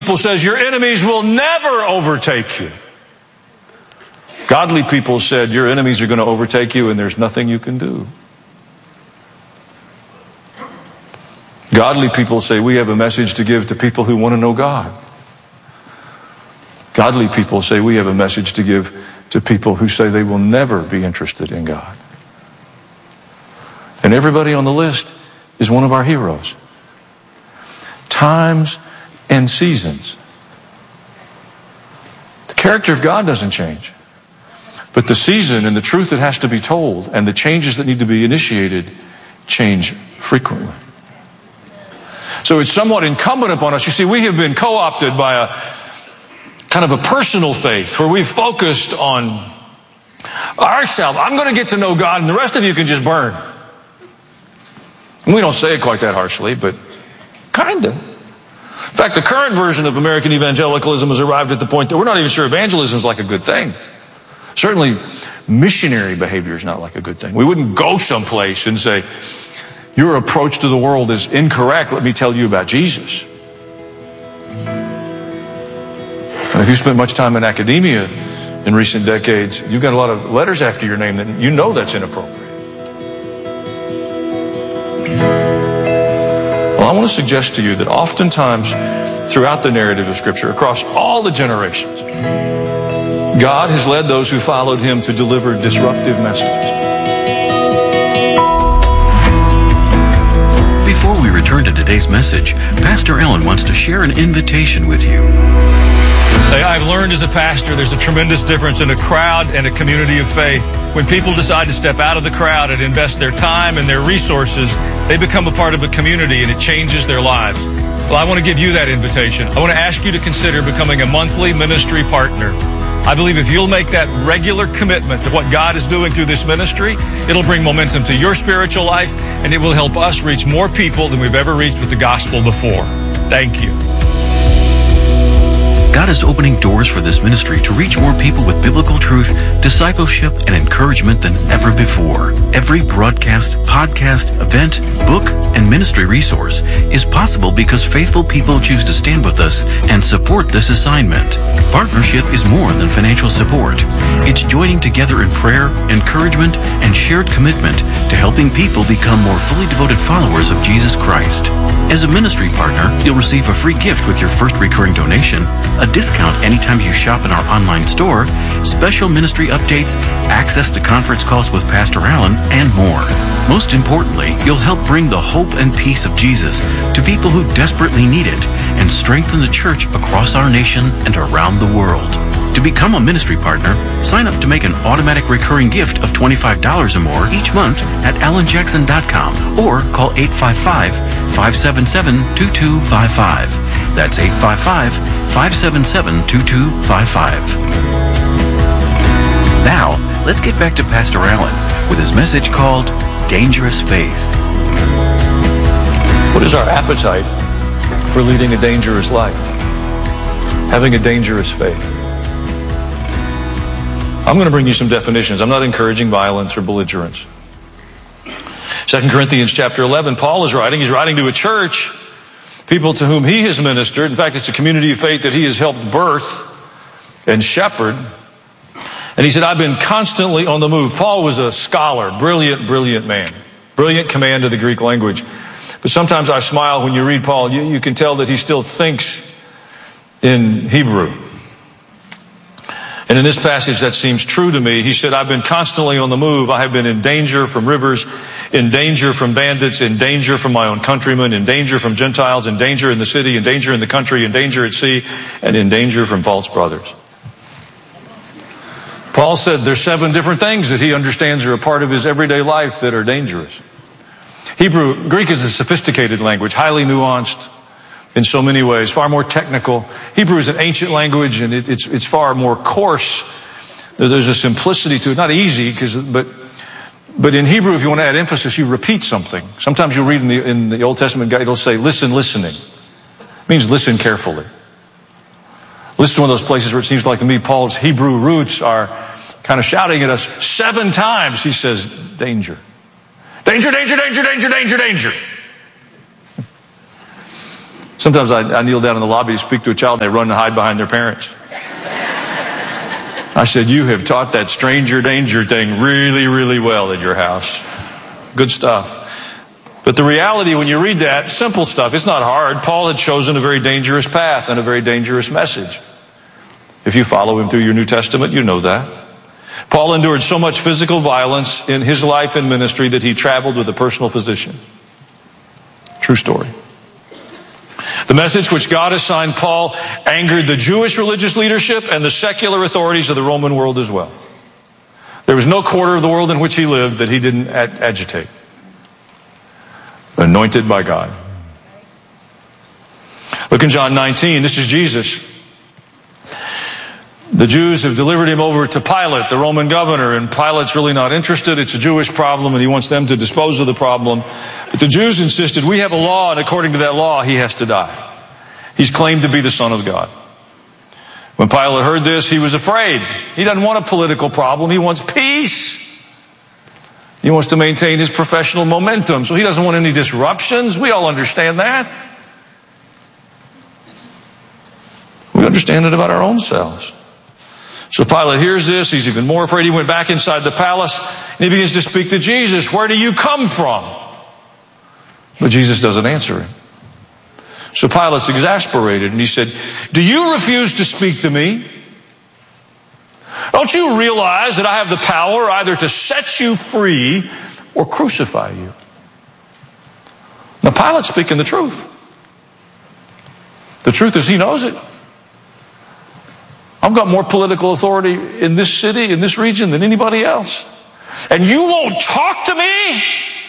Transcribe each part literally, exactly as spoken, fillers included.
people says your enemies will never overtake you. Godly people said your enemies are going to overtake you and there's nothing you can do. Godly people say we have a message to give to people who want to know God. Godly people say we have a message to give to people who say they will never be interested in God. And everybody on the list is one of our heroes. Times and seasons. The character of God doesn't change. But the season and the truth that has to be told and the changes that need to be initiated change frequently. So it's somewhat incumbent upon us. You see, we have been co-opted by a kind of a personal faith where we've focused on ourselves. I'm going to get to know God and the rest of you can just burn. And we don't say it quite that harshly, but kind of. In fact, the current version of American evangelicalism has arrived at the point that we're not even sure evangelism is like a good thing. Certainly, missionary behavior is not like a good thing. We wouldn't go someplace and say, your approach to the world is incorrect. Let me tell you about Jesus. And if you spent much time in academia in recent decades, you've got a lot of letters after your name that you know that's inappropriate. Well, I want to suggest to you that oftentimes throughout the narrative of Scripture, across all the generations, God has led those who followed him to deliver disruptive messages. Before we return to today's message, Pastor Allen wants to share an invitation with you. I've learned as a pastor there's a tremendous difference in a crowd and a community of faith. When people decide to step out of the crowd and invest their time and their resources, they become a part of a community and it changes their lives. Well, I want to give you that invitation. I want to ask you to consider becoming a monthly ministry partner. I believe if you'll make that regular commitment to what God is doing through this ministry, it'll bring momentum to your spiritual life and it will help us reach more people than we've ever reached with the gospel before. Thank you. God is opening doors for this ministry to reach more people with biblical truth, discipleship, and encouragement than ever before. Every broadcast, podcast, event, book, and ministry resource is possible because faithful people choose to stand with us and support this assignment. Partnership is more than financial support. It's joining together in prayer, encouragement, and shared commitment to helping people become more fully devoted followers of Jesus Christ. As a ministry partner, you'll receive a free gift with your first recurring donation, a discount anytime you shop in our online store, special ministry updates, access to conference calls with Pastor Allen, and more. Most importantly, you'll help bring the hope and peace of Jesus to people who desperately need it and strengthen the church across our nation and around the world. To become a ministry partner, sign up to make an automatic recurring gift of twenty-five dollars or more each month at alan jackson dot com or call eight five five, five seven seven, two two five five. That's eight five five, five seven seven, two two five five. Now, let's get back to Pastor Allen with his message called Dangerous Faith. What is our appetite for leading a dangerous life? Having a dangerous faith. I'm going to bring you some definitions. I'm not encouraging violence or belligerence. Second Corinthians chapter eleven, Paul is writing. He's writing to a church, people to whom he has ministered. In fact, it's a community of faith that he has helped birth and shepherd. And he said, I've been constantly on the move. Paul was a scholar, brilliant, brilliant man. Brilliant command of the Greek language. But sometimes I smile when you read Paul. You, you can tell that he still thinks in Hebrew. And in this passage, that seems true to me. He said, I've been constantly on the move. I have been in danger from rivers, in danger from bandits, in danger from my own countrymen, in danger from Gentiles, in danger in the city, in danger in the country, in danger at sea, and in danger from false brothers. Paul said there's seven different things that he understands are a part of his everyday life that are dangerous. Hebrew, Greek is a sophisticated language, highly nuanced in so many ways, far more technical. Hebrew is an ancient language, and it, it's it's far more coarse. There's a simplicity to it, not easy, because but but in Hebrew, if you want to add emphasis, you repeat something. Sometimes you'll read in the in the Old Testament, it'll say, "Listen, listening." It means listen carefully. Listen to one of those places where it seems like to me Paul's Hebrew roots are kind of shouting at us seven times. He says, "Danger, danger, danger, danger, danger, danger, danger." Sometimes I, I kneel down in the lobby to speak to a child and they run and hide behind their parents. I said, you have taught that stranger danger thing really, really well at your house. Good stuff. But the reality, when you read that, simple stuff, it's not hard. Paul had chosen a very dangerous path and a very dangerous message. If you follow him through your New Testament, you know that. Paul endured so much physical violence in his life and ministry that he traveled with a personal physician. True story. The message which God assigned Paul angered the Jewish religious leadership and the secular authorities of the Roman world as well. There was no quarter of the world in which he lived that he didn't ag- agitate. Anointed by God. Look in John nineteen. This is Jesus. The Jews have delivered him over to Pilate, the Roman governor, and Pilate's really not interested. It's a Jewish problem, and he wants them to dispose of the problem. But the Jews insisted, we have a law, and according to that law, he has to die. He's claimed to be the Son of God. When Pilate heard this, he was afraid. He doesn't want a political problem. He wants peace. He wants to maintain his professional momentum, so he doesn't want any disruptions. We all understand that. We understand it about our own selves. So Pilate hears this. He's even more afraid. He went back inside the palace and he begins to speak to Jesus. Where do you come from? But Jesus doesn't answer him. So Pilate's exasperated and he said, do you refuse to speak to me? Don't you realize that I have the power either to set you free or crucify you? Now Pilate's speaking the truth. The truth is he knows it. I've got more political authority in this city, in this region, than anybody else. And you won't talk to me? I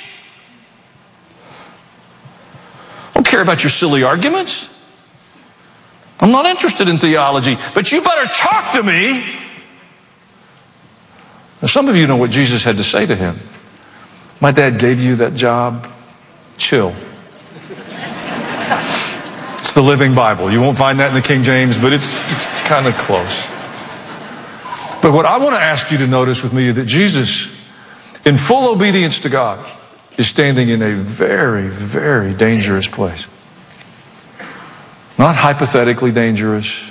don't care about your silly arguments. I'm not interested in theology, but you better talk to me. Now, some of you know what Jesus had to say to him. My dad gave you that job. Chill. It's the Living Bible. You won't find that in the King James, but it's, it's kind of close. But what I want to ask you to notice with me is that Jesus, in full obedience to God, is standing in a very, very dangerous place. Not hypothetically dangerous.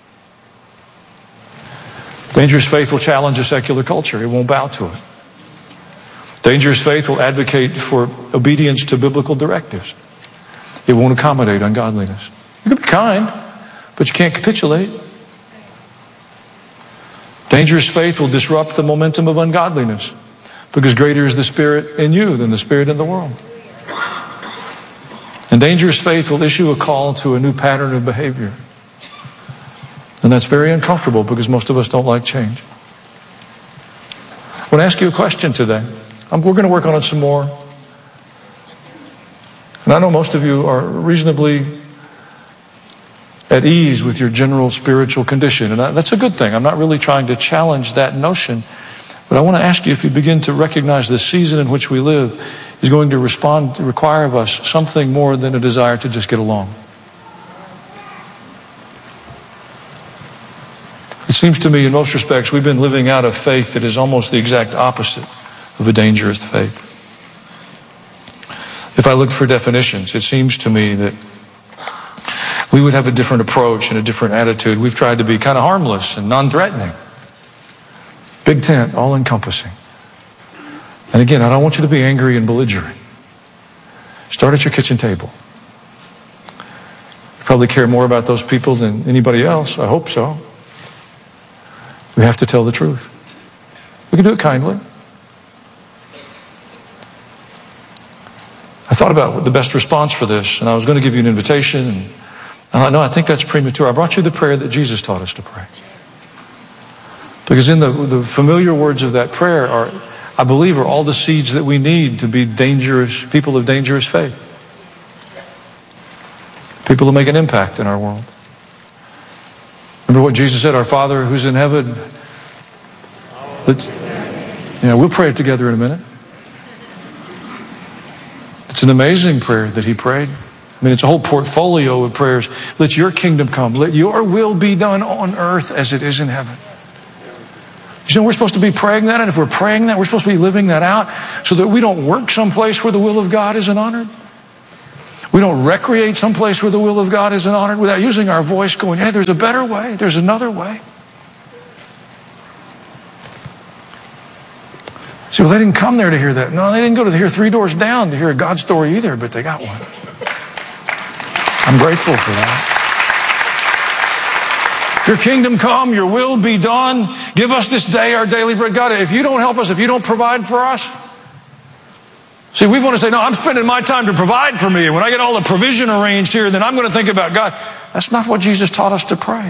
Dangerous faith will challenge a secular culture. It won't bow to it. Dangerous faith will advocate for obedience to biblical directives. It won't accommodate ungodliness. You can be kind, but you can't capitulate. Dangerous faith will disrupt the momentum of ungodliness because greater is the Spirit in you than the Spirit in the world. And dangerous faith will issue a call to a new pattern of behavior. And that's very uncomfortable because most of us don't like change. I want to ask you a question today. I'm, we're going to work on it some more. And I know most of you are reasonably at ease with your general spiritual condition. And that's a good thing. I'm not really trying to challenge that notion. But I want to ask you, if you begin to recognize the season in which we live is going to respond, to require of us something more than a desire to just get along. It seems to me in most respects we've been living out a faith that is almost the exact opposite of a dangerous faith. If I look for definitions, it seems to me that we would have a different approach and a different attitude. We've tried to be kind of harmless and non-threatening. Big tent, all-encompassing. And again, I don't want you to be angry and belligerent. Start at your kitchen table. You probably care more about those people than anybody else. I hope so. We have to tell the truth. We can do it kindly. I thought about the best response for this, and I was going to give you an invitation. And I thought, no, I think that's premature. I brought you the prayer that Jesus taught us to pray. Because in the, the familiar words of that prayer are, I believe, are all the seeds that we need to be dangerous, people of dangerous faith. People who make an impact in our world. Remember what Jesus said, our Father who's in heaven. Let's, yeah, we'll pray it together in a minute. It's an amazing prayer that he prayed. I mean, it's a whole portfolio of prayers. Let your kingdom come. Let your will be done on earth as it is in heaven. You know, we're supposed to be praying that, and if we're praying that, we're supposed to be living that out so that we don't work someplace where the will of God isn't honored. We don't recreate someplace where the will of God isn't honored without using our voice going, hey, there's a better way. There's another way. See, well, they didn't come there to hear that. No, they didn't go to hear three doors down to hear a God story either, but they got one. I'm grateful for that. Your kingdom come, your will be done. Give us this day our daily bread. God, if you don't help us, if you don't provide for us. See, we want to say, no, I'm spending my time to provide for me. And when I get all the provision arranged here, then I'm going to think about God. That's not what Jesus taught us to pray.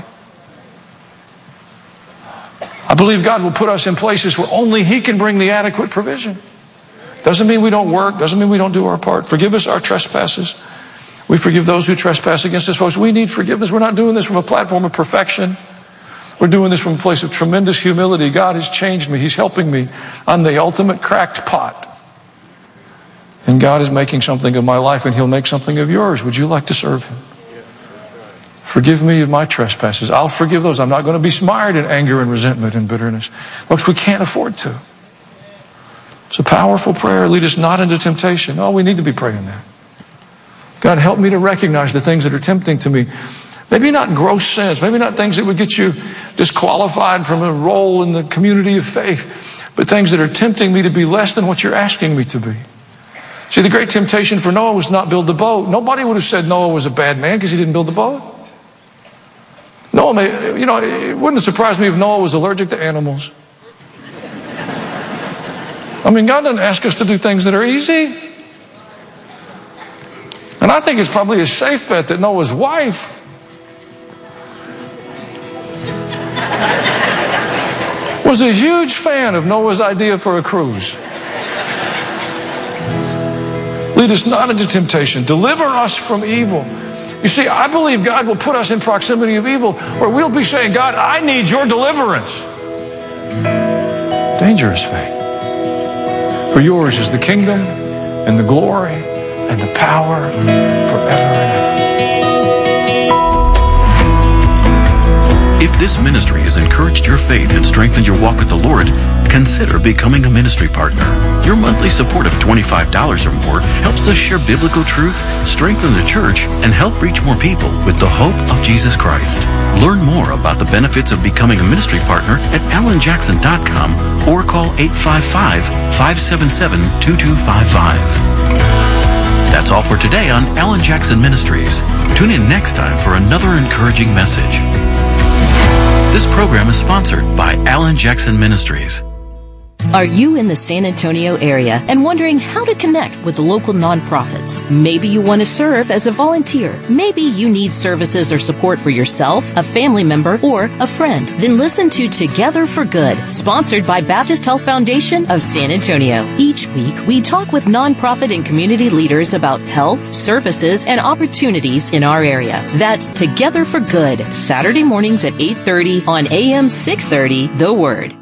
I believe God will put us in places where only He can bring the adequate provision. Doesn't mean we don't work. Doesn't mean we don't do our part. Forgive us our trespasses. We forgive those who trespass against us. Folks, we need forgiveness. We're not doing this from a platform of perfection. We're doing this from a place of tremendous humility. God has changed me. He's helping me. I'm the ultimate cracked pot. And God is making something of my life, and He'll make something of yours. Would you like to serve Him? Forgive me of my trespasses. I'll forgive those. I'm not going to be mired in anger and resentment and bitterness. Folks, we can't afford to. It's a powerful prayer. Lead us not into temptation. Oh, we need to be praying that. God, help me to recognize the things that are tempting to me. Maybe not gross sins. Maybe not things that would get you disqualified from a role in the community of faith. But things that are tempting me to be less than what you're asking me to be. See, the great temptation for Noah was to not build the boat. Nobody would have said Noah was a bad man because he didn't build the boat. Noah may, you know, it wouldn't surprise me if Noah was allergic to animals. I mean, God doesn't ask us to do things that are easy. And I think it's probably a safe bet that Noah's wife was a huge fan of Noah's idea for a cruise. Lead us not into temptation. Deliver us from evil. You see, I believe God will put us in proximity of evil where we'll be saying, God, I need your deliverance. Dangerous faith. For yours is the kingdom and the glory and the power forever and ever. If this ministry has encouraged your faith and strengthened your walk with the Lord, consider becoming a ministry partner. Your monthly support of twenty-five dollars or more helps us share biblical truth, strengthen the church, and help reach more people with the hope of Jesus Christ. Learn more about the benefits of becoming a ministry partner at alan jackson dot com or call eight five five, five seven seven, two two five five. That's all for today on Alan Jackson Ministries. Tune in next time for another encouraging message. This program is sponsored by Alan Jackson Ministries. Are you in the San Antonio area and wondering how to connect with the local nonprofits? Maybe you want to serve as a volunteer. Maybe you need services or support for yourself, a family member, or a friend. Then listen to Together for Good, sponsored by Baptist Health Foundation of San Antonio. Each week, we talk with nonprofit and community leaders about health, services, and opportunities in our area. That's Together for Good, Saturday mornings at eight thirty on A M six thirty, The Word.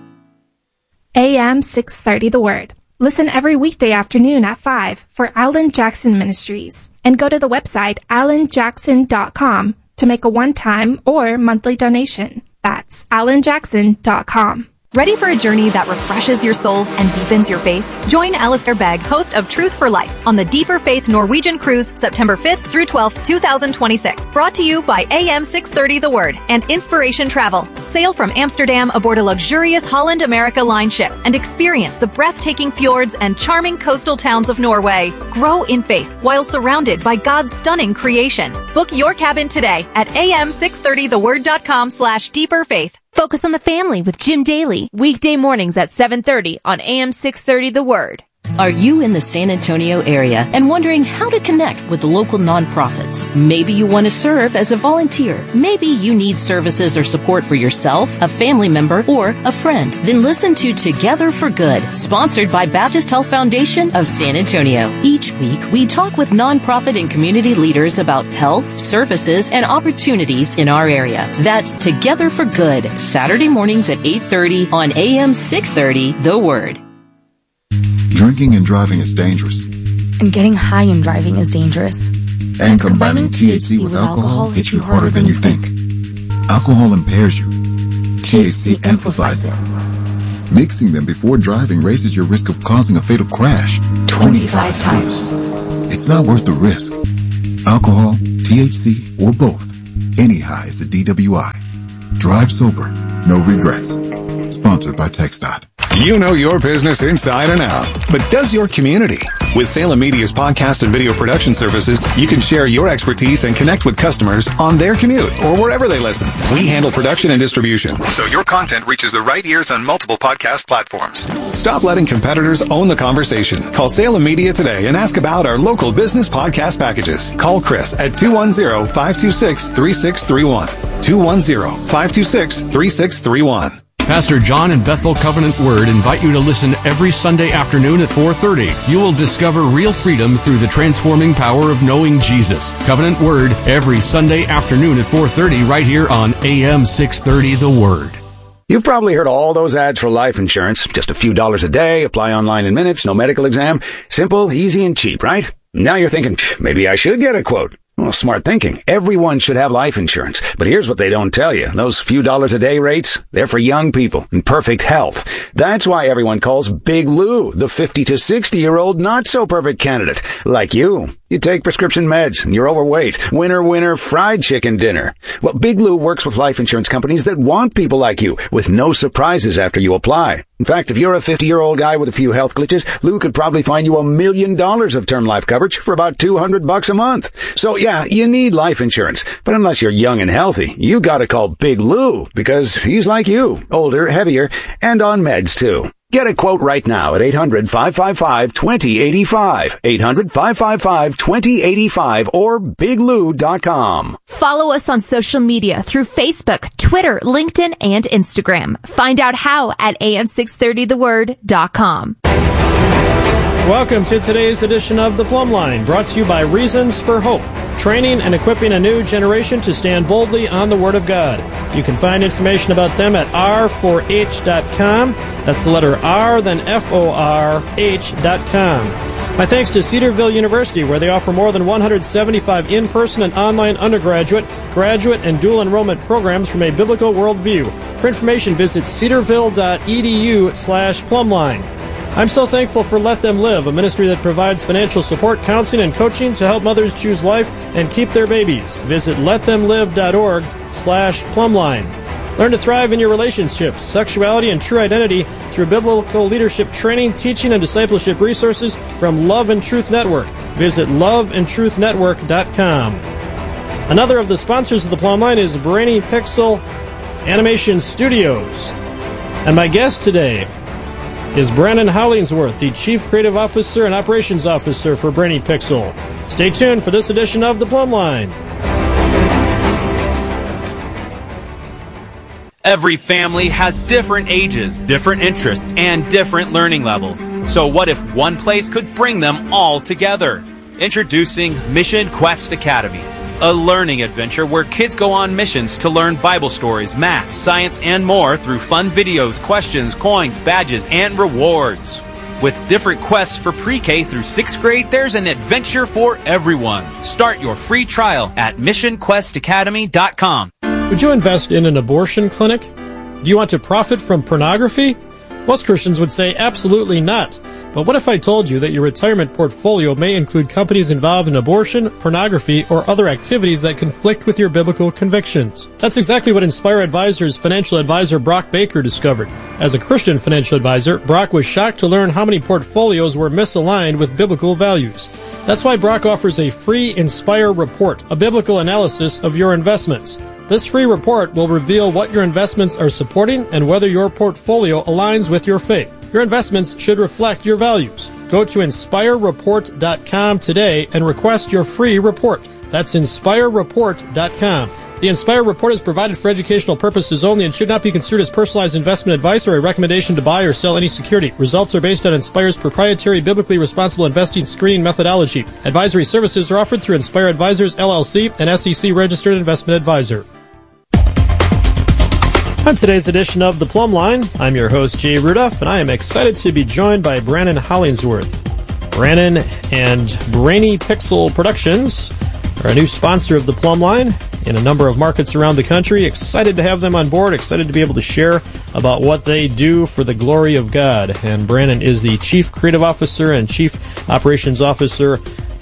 A M six thirty The Word. Listen every weekday afternoon at five for Alan Jackson Ministries. And go to the website alan jackson dot com to make a one-time or monthly donation. That's alan jackson dot com. Ready for a journey that refreshes your soul and deepens your faith? Join Alistair Begg, host of Truth for Life, on the Deeper Faith Norwegian Cruise, September fifth through twelfth, twenty twenty-six. Brought to you by A M six thirty The Word and Inspiration Travel. Sail from Amsterdam aboard a luxurious Holland America Line ship and experience the breathtaking fjords and charming coastal towns of Norway. Grow in faith while surrounded by God's stunning creation. Book your cabin today at A M six thirty the word dot com slash deeper faith. Focus on the Family with Jim Daly, weekday mornings at seven thirty on A M six thirty The Word. Are you in the San Antonio area and wondering how to connect with the local nonprofits? Maybe you want to serve as a volunteer. Maybe you need services or support for yourself, a family member, or a friend. Then listen to Together for Good, sponsored by Baptist Health Foundation of San Antonio. Each week, we talk with nonprofit and community leaders about health, services, and opportunities in our area. That's Together for Good, Saturday mornings at eight thirty on A M six thirty, The Word. Drinking and driving is dangerous. And getting high and driving is dangerous. And, and combining T H C with alcohol hits you harder than you think. Alcohol impairs you. T H C amplifies it. Mixing them before driving raises your risk of causing a fatal crash twenty-five times. It's not worth the risk. Alcohol, T H C, or both, any high is a D W I. Drive sober, no regrets. Sponsored by TxDOT. You know your business inside and out, but does your community? With Salem Media's podcast and video production services, you can share your expertise and connect with customers on their commute or wherever they listen. We handle production and distribution, so your content reaches the right ears on multiple podcast platforms. Stop letting competitors own the conversation. Call Salem Media today and ask about our local business podcast packages. Call Chris at two one zero, five two six, three six three one. two one zero, five two six, three six three one. Pastor John and Bethel Covenant Word invite you to listen every Sunday afternoon at four thirty. You will discover real freedom through the transforming power of knowing Jesus. Covenant Word every Sunday afternoon at four thirty right here on A M six thirty The Word. You've probably heard all those ads for life insurance. Just a few dollars a day, apply online in minutes, no medical exam. Simple, easy, and cheap, right? Now you're thinking, maybe I should get a quote. Well, smart thinking. Everyone should have life insurance. But here's what they don't tell you. Those few dollars a day rates, they're for young people in perfect health. That's why everyone calls Big Lou the fifty to sixty year old not so perfect candidate. Like you. You take prescription meds and you're overweight. Winner, winner, fried chicken dinner. Well, Big Lou works with life insurance companies that want people like you with no surprises after you apply. In fact, if you're a fifty-year-old guy with a few health glitches, Lou could probably find you a million dollars of term life coverage for about two hundred bucks a month. So yeah, you need life insurance. But unless you're young and healthy, you gotta call Big Lou because he's like you, older, heavier, and on meds too. Get a quote right now at eight hundred, five five five, two zero eight five, eight hundred, five five five, two zero eight five, or big lou dot com. Follow us on social media through Facebook, Twitter, LinkedIn, and Instagram. Find out how at A M six thirty the word dot com. Welcome to today's edition of The Plumb Line, brought to you by Reasons for Hope, training and equipping a new generation to stand boldly on the Word of God. You can find information about them at r four h dot com. That's the letter R, then F O R H dot com. My thanks to Cedarville University, where they offer more than one hundred seventy-five in-person and online undergraduate, graduate, and dual enrollment programs from a biblical worldview. For information, visit cedarville.edu slash plumline. I'm so thankful for Let Them Live, a ministry that provides financial support, counseling, and coaching to help mothers choose life and keep their babies. Visit letthemlive.org slash plumline. Learn to thrive in your relationships, sexuality, and true identity through biblical leadership training, teaching, and discipleship resources from Love and Truth Network. Visit love and truth network dot com. Another of the sponsors of the Plumb Line is Brainy Pixel Animation Studios. And my guest today is Brandon Hollingsworth, the Chief Creative Officer and Operations Officer for Brainy Pixel. Stay tuned for this edition of The Plumb Line. Every family has different ages, different interests, and different learning levels. So what if one place could bring them all together? Introducing Mission Quest Academy, a learning adventure where kids go on missions to learn Bible stories, math, science, and more through fun videos, questions, coins, badges, and rewards. With different quests for pre-K through sixth grade, there's an adventure for everyone. Start your free trial at mission quest academy dot com. Would you invest in an abortion clinic? Do you want to profit from pornography? Most Christians would say absolutely not. But what if I told you that your retirement portfolio may include companies involved in abortion, pornography, or other activities that conflict with your biblical convictions? That's exactly what Inspire Advisors financial advisor Brock Baker discovered. As a Christian financial advisor, Brock was shocked to learn how many portfolios were misaligned with biblical values. That's why Brock offers a free Inspire report, a biblical analysis of your investments. This free report will reveal what your investments are supporting and whether your portfolio aligns with your faith. Your investments should reflect your values. Go to inspire report dot com today and request your free report. That's inspire report dot com. The Inspire Report is provided for educational purposes only and should not be considered as personalized investment advice or a recommendation to buy or sell any security. Results are based on Inspire's proprietary biblically responsible investing screening methodology. Advisory services are offered through Inspire Advisors, L L C, an S E C-registered investment advisor. On today's edition of The Plumb Line, I'm your host, Jay Rudolph, and I am excited to be joined by Brandon Hollingsworth. Brandon and Brainy Pixel Productions are a new sponsor of The Plumb Line in a number of markets around the country. Excited to have them on board, excited to be able to share about what they do for the glory of God. And Brandon is the Chief Creative Officer and Chief Operations Officer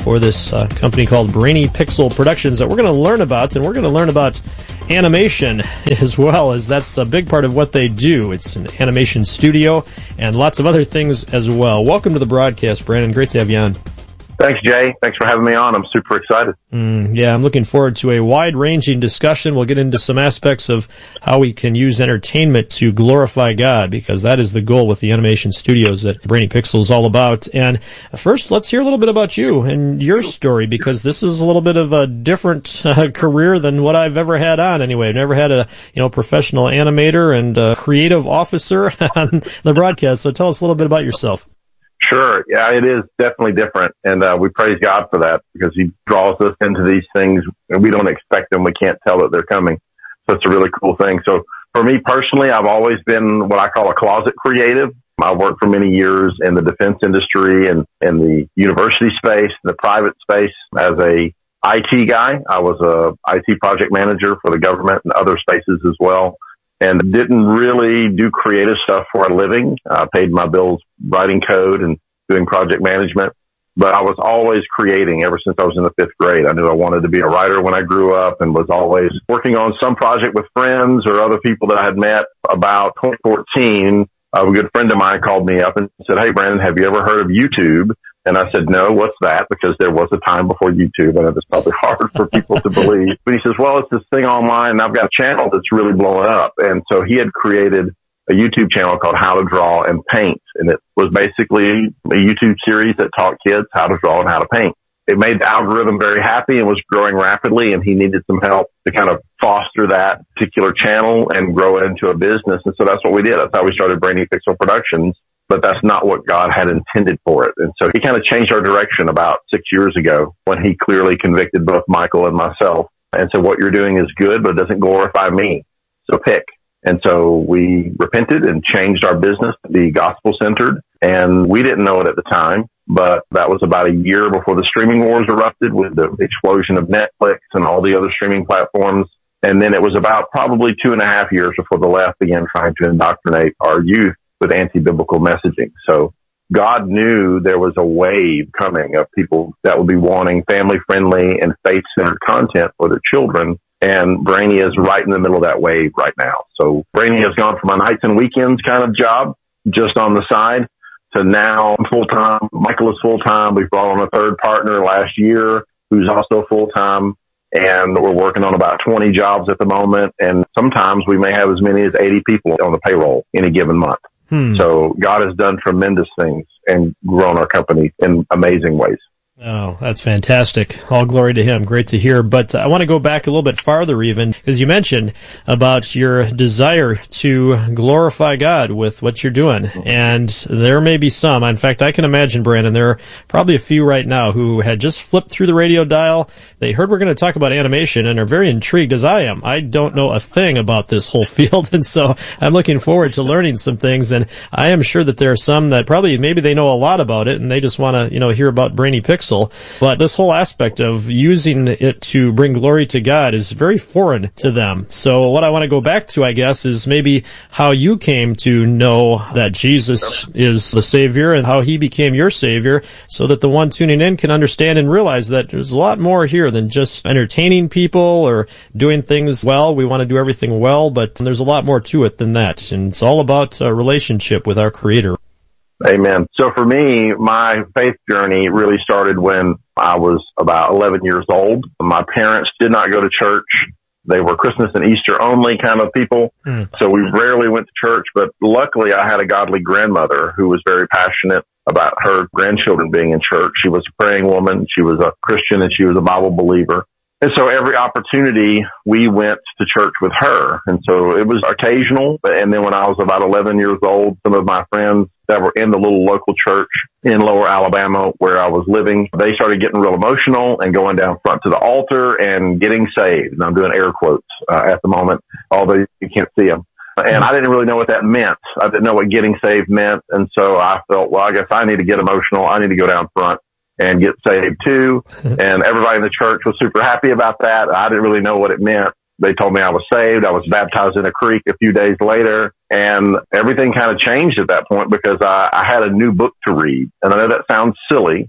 for this uh, company called Brainy Pixel Productions that we're going to learn about, and we're going to learn about animation as well, as that's a big part of what they do. It's an animation studio and lots of other things as well. Welcome to the broadcast, Brandon. Great to have you on. Thanks, Jay. Thanks for having me on. I'm super excited. Mm, yeah, I'm looking forward to a wide-ranging discussion. We'll get into some aspects of how we can use entertainment to glorify God, because that is the goal with the animation studios that Brainy Pixel is all about. And first, let's hear a little bit about you and your story, because this is a little bit of a different uh, career than what I've ever had on. Anyway, I've never had a you know professional animator and a creative officer on the broadcast. So tell us a little bit about yourself. Sure. Yeah, it is definitely different. And uh, we praise God for that, because he draws us into these things and we don't expect them. We can't tell that they're coming. So it's a really cool thing. So for me personally, I've always been what I call a closet creative. I worked for many years in the defense industry and in the university space, the private space as a I T guy. I was a I T project manager for the government and other spaces as well, and didn't really do creative stuff for a living. I paid my bills writing code and doing project management, but I was always creating ever since I was in the fifth grade. I knew I wanted to be a writer when I grew up, and was always working on some project with friends or other people that I had met. About twenty fourteen, a good friend of mine called me up and said, "Hey, Brandon, have you ever heard of YouTube?" And I said, "No, what's that?" Because there was a time before YouTube, and it was probably hard for people to believe. But he says, "Well, it's this thing online, and I've got a channel that's really blowing up." And so he had created a YouTube channel called How to Draw and Paint. And it was basically a YouTube series that taught kids how to draw and how to paint. It made the algorithm very happy and was growing rapidly, and he needed some help to kind of foster that particular channel and grow it into a business. And so that's what we did. That's how we started Brainy Pixel Productions. But that's not what God had intended for it. And so he kind of changed our direction about six years ago when he clearly convicted both Michael and myself and said, "What you're doing is good, but it doesn't glorify me. So pick." And so we repented and changed our business to be gospel-centered. And we didn't know it at the time, but that was about a year before the streaming wars erupted with the explosion of Netflix and all the other streaming platforms. And then it was about probably two and a half years before the left began trying to indoctrinate our youth with anti-biblical messaging. So God knew there was a wave coming of people that would be wanting family-friendly and faith-centered content for their children. And Brainy is right in the middle of that wave right now. So Brainy has gone from a nights and weekends kind of job, just on the side, to now full-time. Michael is full-time. We brought on a third partner last year who's also full-time. And we're working on about twenty jobs at the moment. And sometimes we may have as many as eighty people on the payroll in a given month. Hmm. So God has done tremendous things and grown our company in amazing ways. Oh, that's fantastic. All glory to him. Great to hear. But I want to go back a little bit farther even, because you mentioned about your desire to glorify God with what you're doing. And there may be some. In fact, I can imagine, Brandon, there are probably a few right now who had just flipped through the radio dial. They heard we're going to talk about animation and are very intrigued, as I am. I don't know a thing about this whole field, and so I'm looking forward to learning some things. And I am sure that there are some that probably maybe they know a lot about it, and they just want to, you know, hear about Brainy Pixel. But this whole aspect of using it to bring glory to God is very foreign to them. So what I want to go back to, I guess, is maybe how you came to know that Jesus is the Savior and how he became your Savior, so that the one tuning in can understand and realize that there's a lot more here than just entertaining people or doing things well. We want to do everything well, but there's a lot more to it than that. And it's all about a relationship with our Creator. Amen. So for me, my faith journey really started when I was about eleven years old. My parents did not go to church. They were Christmas and Easter only kind of people. Mm. So we rarely went to church, but luckily I had a godly grandmother who was very passionate about her grandchildren being in church. She was a praying woman. She was a Christian and she was a Bible believer. And so every opportunity we went to church with her. And so it was occasional. And then when I was about eleven years old, some of my friends that were in the little local church in Lower Alabama where I was living, they started getting real emotional and going down front to the altar and getting saved. And I'm doing air quotes uh, at the moment, although you can't see them. And I didn't really know what that meant. I didn't know what getting saved meant. And so I felt, well, I guess I need to get emotional. I need to go down front and get saved too. And everybody in the church was super happy about that. I didn't really know what it meant. They told me I was saved. I was baptized in a creek a few days later, and everything kind of changed at that point because I, I had a new book to read. And I know that sounds silly,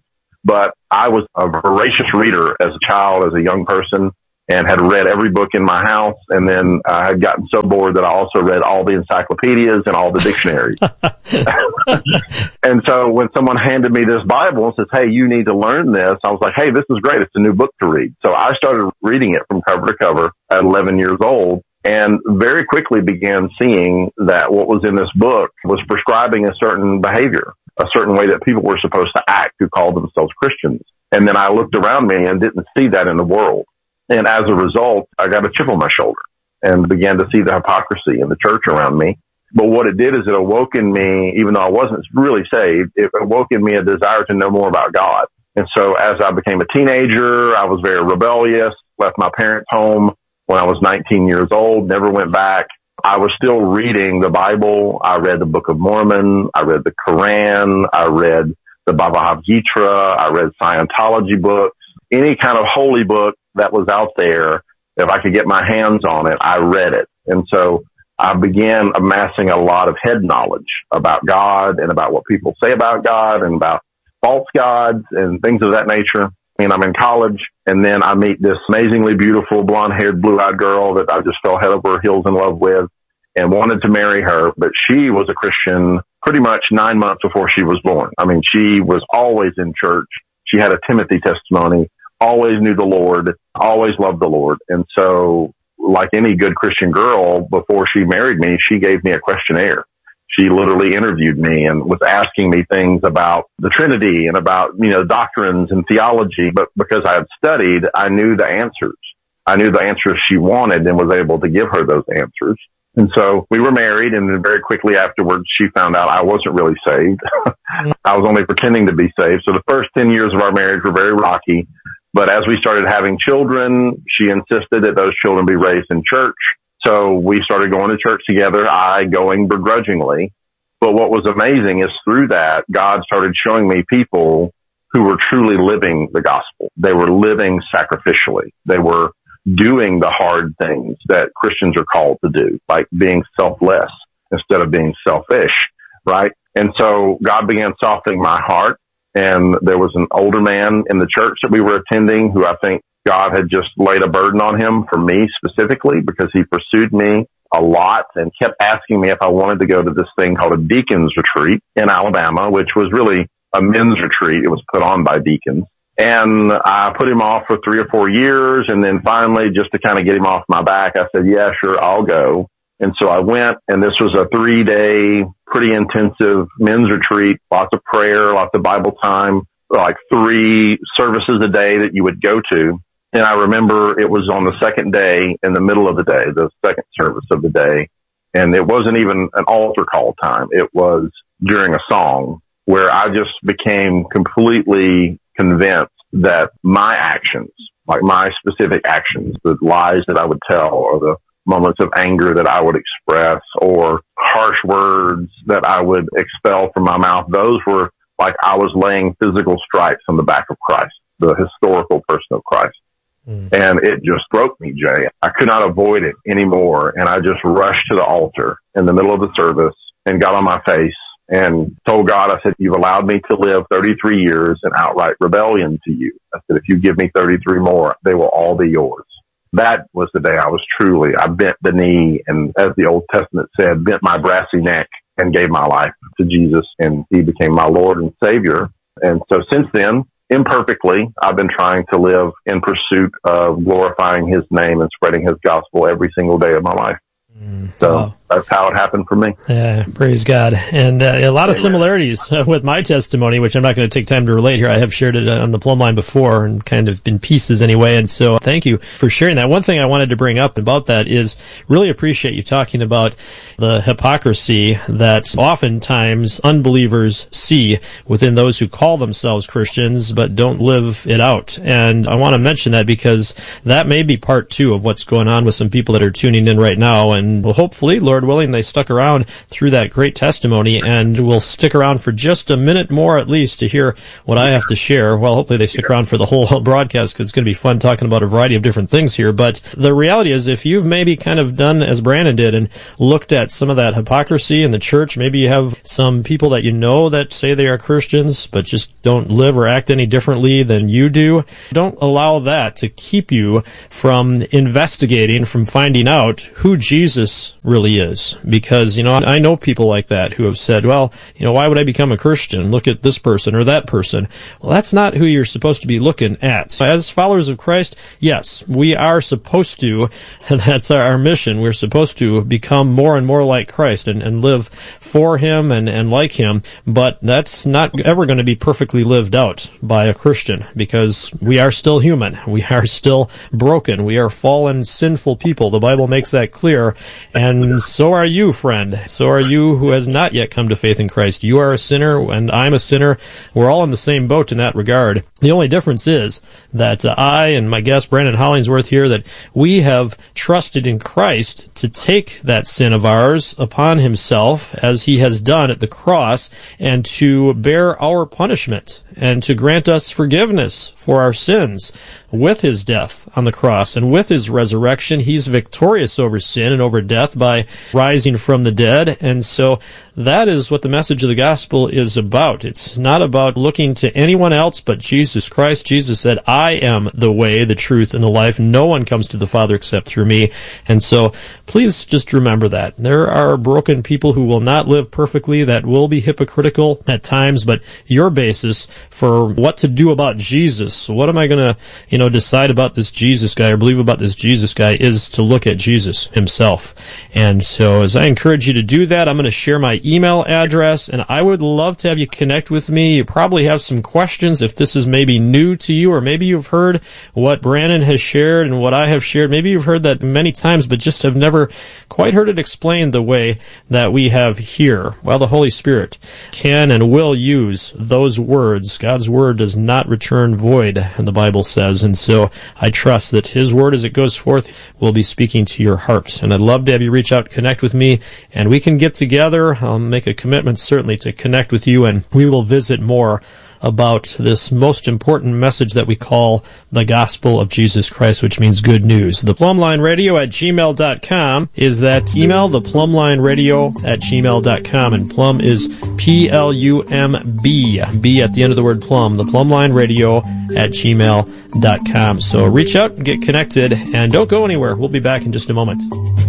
but I was a voracious reader as a child, as a young person, and had read every book in my house. And then I had gotten so bored that I also read all the encyclopedias and all the dictionaries. And so when someone handed me this Bible and says, hey, you need to learn this, I was like, hey, this is great. It's a new book to read. So I started reading it from cover to cover at eleven years old, and very quickly began seeing that what was in this book was prescribing a certain behavior, a certain way that people were supposed to act who called themselves Christians. And then I looked around me and didn't see that in the world. And as a result, I got a chip on my shoulder and began to see the hypocrisy in the church around me. But what it did is it awoke in me, even though I wasn't really saved, it awoke in me a desire to know more about God. And so as I became a teenager, I was very rebellious, left my parents' home when I was nineteen years old, never went back. I was still reading the Bible. I read the Book of Mormon. I read the Quran. I read the Bhagavad Gita. I read Scientology books. Any kind of holy book that was out there, if I could get my hands on it, I read it. And so I began amassing a lot of head knowledge about God and about what people say about God and about false gods and things of that nature. And I'm in college, and then I meet this amazingly beautiful blonde-haired, blue-eyed girl that I just fell head over heels in love with and wanted to marry her. But she was a Christian pretty much nine months before she was born. I mean, she was always in church. She had a Timothy testimony, always knew the Lord, always loved the Lord. And so, like any good Christian girl, before she married me, she gave me a questionnaire. She literally interviewed me and was asking me things about the Trinity and about, you know, doctrines and theology. But because I had studied, I knew the answers. I knew the answers she wanted and was able to give her those answers. And so we were married, and then very quickly afterwards, she found out I wasn't really saved. I was only pretending to be saved. So the first ten years of our marriage were very rocky. But as we started having children, she insisted that those children be raised in church. So we started going to church together, I going begrudgingly. But what was amazing is through that, God started showing me people who were truly living the gospel. They were living sacrificially. They were doing the hard things that Christians are called to do, like being selfless instead of being selfish, right? And so God began softening my heart. And there was an older man in the church that we were attending who I think God had just laid a burden on him for me specifically, because he pursued me a lot and kept asking me if I wanted to go to this thing called a deacons retreat in Alabama, which was really a men's retreat. It was put on by deacons. And I put him off for three or four years. And then finally, just to kind of get him off my back, I said, yeah, sure, I'll go. And so I went, and this was a three day, pretty intensive men's retreat, lots of prayer, lots of Bible time, like three services a day that you would go to. And I remember it was on the second day, in the middle of the day, the second service of the day. And it wasn't even an altar call time. It was during a song where I just became completely convinced that my actions, like my specific actions, the lies that I would tell or the moments of anger that I would express or harsh words that I would expel from my mouth, those were like I was laying physical stripes on the back of Christ, the historical person of Christ. Mm. And it just broke me, Jay. I could not avoid it anymore. And I just rushed to the altar in the middle of the service and got on my face and told God, I said, you've allowed me to live thirty-three years in outright rebellion to you. I said, if you give me thirty-three more, they will all be yours. That was the day I was truly, I bent the knee and, as the Old Testament said, bent my brassy neck and gave my life to Jesus, and he became my Lord and Savior. And so since then, imperfectly, I've been trying to live in pursuit of glorifying his name and spreading his gospel every single day of my life. Mm, so wow. That's how it happened for me. Yeah, praise God. And uh, a lot of similarities uh, with my testimony, which I'm not going to take time to relate here. I have shared it on the Plumb Line before, and kind of in pieces anyway. And so thank you for sharing that. One thing I wanted to bring up about that is really appreciate you talking about the hypocrisy that oftentimes unbelievers see within those who call themselves Christians but don't live it out. And I want to mention that because that may be part two of what's going on with some people that are tuning in right now. And well, hopefully, Lord Lord willing, they stuck around through that great testimony and will stick around for just a minute more at least to hear what I have to share. Well, hopefully they stick around for the whole broadcast because it's going to be fun talking about a variety of different things here. But the reality is, if you've maybe kind of done as Brandon did and looked at some of that hypocrisy in the church, maybe you have some people that you know that say they are Christians but just don't live or act any differently than you do. Don't allow that to keep you from investigating, from finding out who Jesus really is. Because, you know, I know people like that who have said, well, you know, why would I become a Christian? Look at this person or that person. Well, that's not who you're supposed to be looking at. As followers of Christ, yes, we are supposed to, and that's our mission, we're supposed to become more and more like Christ and, and live for Him and, and like Him, but that's not ever going to be perfectly lived out by a Christian, because we are still human. We are still broken. We are fallen, sinful people. The Bible makes that clear, and so are you, friend. So are you who has not yet come to faith in Christ. You are a sinner, and I'm a sinner. We're all in the same boat in that regard. The only difference is that uh, I and my guest, Brandon Hollingsworth here, that we have trusted in Christ to take that sin of ours upon Himself, as He has done at the cross, and to bear our punishment, and to grant us forgiveness for our sins with His death on the cross. And with His resurrection, He's victorious over sin and over death by rising from the dead. And so that is what the message of the gospel is about. It's not about looking to anyone else but Jesus Christ. Jesus said, I am the way, the truth, and the life. No one comes to the Father except through me. And so please just remember that. There are broken people who will not live perfectly, that will be hypocritical at times, but your basis for what to do about Jesus, what am I going to, you know, decide about this Jesus guy or believe about this Jesus guy, is to look at Jesus Himself. And so as I encourage you to do that, I'm going to share my email address, and I would love to have you connect with me. You probably have some questions if this is maybe new to you, or maybe you've heard what Brandon has shared and what I have shared. Maybe you've heard that many times, but just have never quite heard it explained the way that we have here. Well, the Holy Spirit can and will use those words. God's Word does not return void, and the Bible says, and so I trust that His Word, as it goes forth, will be speaking to your heart. And I'd love to have you reach out, connect with me, and we can get together. I'll make a commitment certainly to connect with you, and we will visit more about this most important message that we call the gospel of Jesus Christ, which means good news. The Plumline Radio at gmail dot com is that email, the Plumline Radio at gmail dot com, and plum is P L U M B, B at the end of the word plum, the Plumline Radio at gmail dot com. So reach out and get connected, and don't go anywhere. We'll be back in just a moment.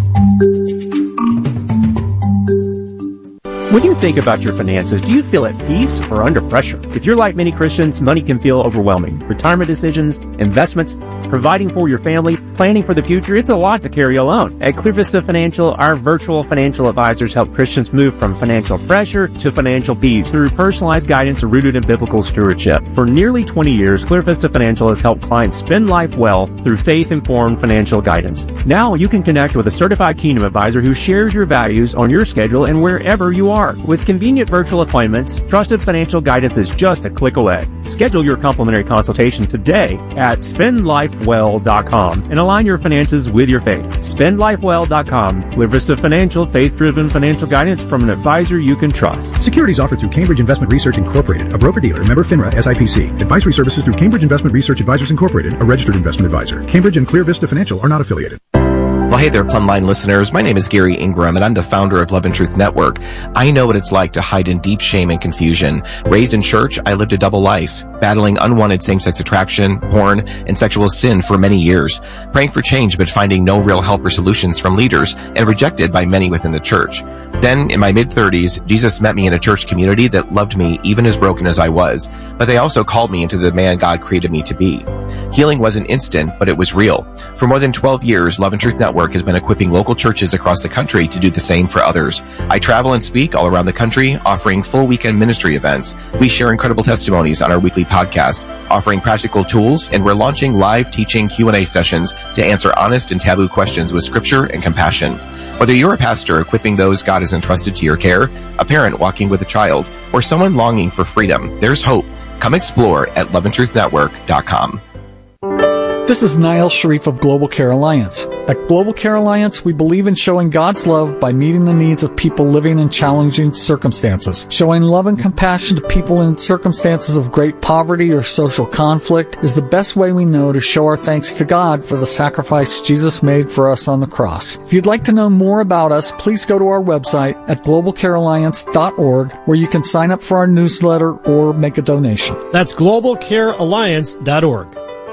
When you think about your finances, do you feel at peace or under pressure? If you're like many Christians, money can feel overwhelming. Retirement decisions, investments, providing for your family, planning for the future, it's a lot to carry alone. At Clear Vista Financial, our virtual financial advisors help Christians move from financial pressure to financial peace through personalized guidance rooted in biblical stewardship. For nearly twenty years, Clear Vista Financial has helped clients spend life well through faith-informed financial guidance. Now you can connect with a certified Kingdom advisor who shares your values on your schedule and wherever you are. With convenient virtual appointments, trusted financial guidance is just a click away. Schedule your complimentary consultation today at spend life well dot com and align your finances with your faith. spend life well dot com. Clear Vista Financial, faith-driven financial guidance from an advisor you can trust. Securities offered through Cambridge Investment Research Incorporated, a broker-dealer, member FINRA S I P C. Advisory services through Cambridge Investment Research Advisors Incorporated, a registered investment advisor. Cambridge and Clear Vista Financial are not affiliated. Well, hey there, Plumline listeners. My name is Gary Ingram, and I'm the founder of Love and Truth Network. I know what it's like to hide in deep shame and confusion. Raised in church, I lived a double life, battling unwanted same-sex attraction, porn, and sexual sin for many years, praying for change but finding no real help or solutions from leaders, and rejected by many within the church. Then, in my mid-thirties, Jesus met me in a church community that loved me even as broken as I was, but they also called me into the man God created me to be. Healing wasn't instant, but it was real. For more than twelve years, Love and Truth Network has been equipping local churches across the country to do the same for others. I travel and speak all around the country, offering full weekend ministry events. We share incredible testimonies on our weekly podcast, offering practical tools, and we're launching live teaching Q and A sessions to answer honest and taboo questions with scripture and compassion. Whether you're a pastor equipping those God has entrusted to your care, a parent walking with a child, or someone longing for freedom, there's hope. Come explore at love and truth network dot com. This is Niall Sharif of Global Care Alliance. At Global Care Alliance, we believe in showing God's love by meeting the needs of people living in challenging circumstances. Showing love and compassion to people in circumstances of great poverty or social conflict is the best way we know to show our thanks to God for the sacrifice Jesus made for us on the cross. If you'd like to know more about us, please go to our website at global care alliance dot org, where you can sign up for our newsletter or make a donation. That's global care alliance dot org.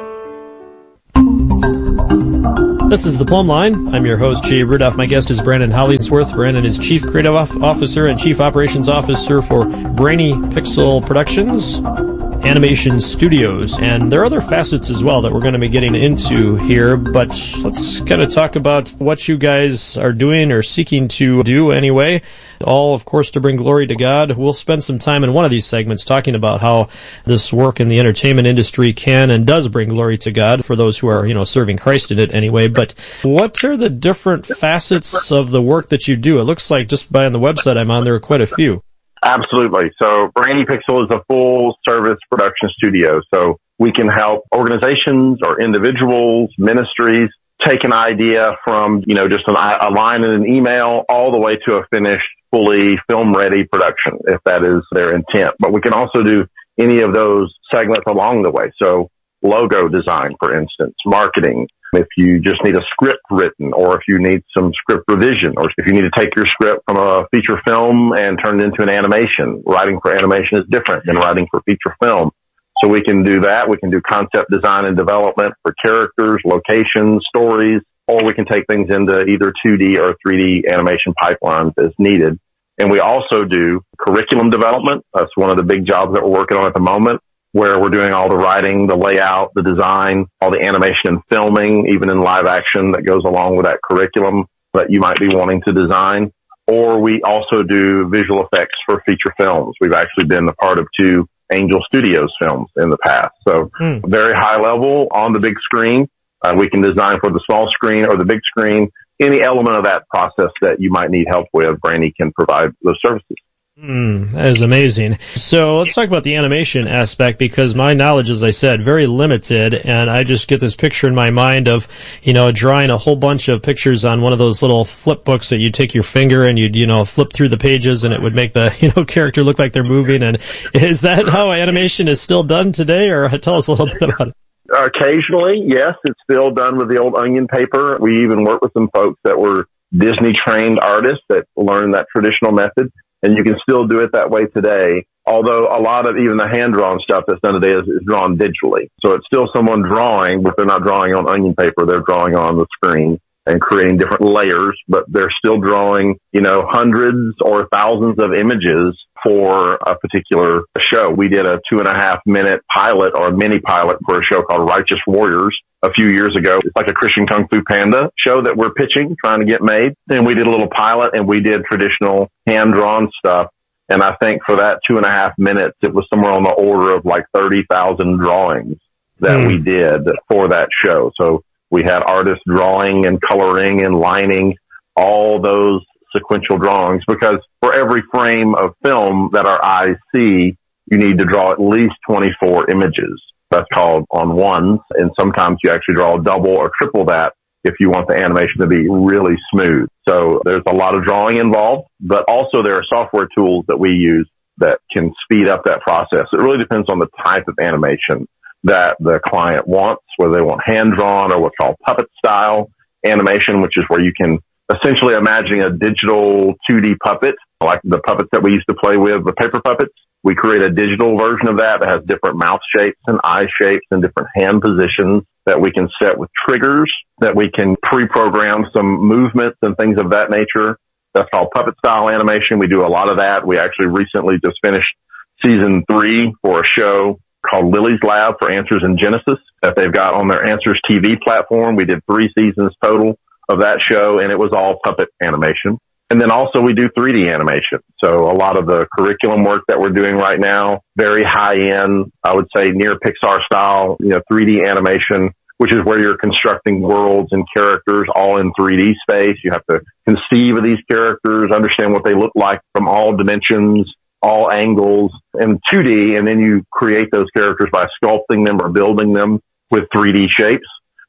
This is The Plumb Line. I'm your host, Jay Rudolph. My guest is Brandon Hollingsworth. Brandon is Chief Creative Officer and Chief Operations Officer for Brainy Pixel Productions Animation Studios. And there are other facets as well that we're going to be getting into here, but let's kind of talk about what you guys are doing or seeking to do anyway. All, of course, to bring glory to God. We'll spend some time in one of these segments talking about how this work in the entertainment industry can and does bring glory to God for those who are, you know, serving Christ in it anyway. But what are the different facets of the work that you do? It looks like just by on the website I'm on, there are quite a few. Absolutely. So Brainy Pixel is a full service production studio. So we can help organizations or individuals, ministries, take an idea from, you know, just an, a line in an email all the way to a finished, fully film-ready production, if that is their intent. But we can also do any of those segments along the way. So logo design, for instance, marketing, if you just need a script written, or if you need some script revision, or if you need to take your script from a feature film and turn it into an animation. Writing for animation is different than writing for feature film. So we can do that. We can do concept design and development for characters, locations, stories, or we can take things into either two D or three D animation pipelines as needed. And we also do curriculum development. That's one of the big jobs that we're working on at the moment, where we're doing all the writing, the layout, the design, all the animation and filming, even in live action that goes along with that curriculum that you might be wanting to design. Or we also do visual effects for feature films. We've actually been a part of two Angel Studios films in the past. So hmm. very high level on the big screen. Uh, we can design for the small screen or the big screen. Any element of that process that you might need help with, Brainy can provide those services. Mm, that is amazing. So let's talk about the animation aspect, because my knowledge, as I said, very limited, and I just get this picture in my mind of, you know, drawing a whole bunch of pictures on one of those little flip books that you take your finger and you'd, you know, flip through the pages and it would make the, you know, character look like they're moving. And is that how animation is still done today, or tell us a little bit about it? Occasionally, yes, it's still done with the old onion paper. We even work with some folks that were Disney-trained artists that learned that traditional method, and you can still do it that way today. Although a lot of even the hand-drawn stuff that's done today is, is drawn digitally. So it's still someone drawing, but they're not drawing on onion paper. They're drawing on the screen and creating different layers, but they're still drawing, you know, hundreds or thousands of images for a particular show. We did a two and a half minute pilot or a mini pilot for a show called Righteous Warriors a few years ago. It's like a Christian Kung Fu Panda show that we're pitching, trying to get made. And we did a little pilot and we did traditional hand-drawn stuff. And I think for that two and a half minutes, it was somewhere on the order of like thirty thousand drawings that mm. we did for that show. So we had artists drawing and coloring and lining all those sequential drawings, because for every frame of film that our eyes see, you need to draw at least twenty-four images. That's called on ones. And sometimes you actually draw double or triple that if you want the animation to be really smooth. So there's a lot of drawing involved, but also there are software tools that we use that can speed up that process. It really depends on the type of animation that the client wants, whether they want hand-drawn or what's called puppet style animation, which is where you can essentially imagine a digital two D puppet, like the puppets that we used to play with, the paper puppets. We create a digital version of that that has different mouth shapes and eye shapes and different hand positions that we can set with triggers, that we can pre-program some movements and things of that nature. That's called puppet style animation. We do a lot of that. We actually recently just finished season three for a show called Lily's Lab for Answers in Genesis that they've got on their Answers T V platform. We did three seasons total of that show, and it was all puppet animation. And then also we do three D animation. So a lot of the curriculum work that we're doing right now, very high end, I would say near Pixar style, you know, three D animation, which is where you're constructing worlds and characters all in three D space. You have to conceive of these characters, understand what they look like from all dimensions, all angles, in two D, and then you create those characters by sculpting them or building them with three D shapes.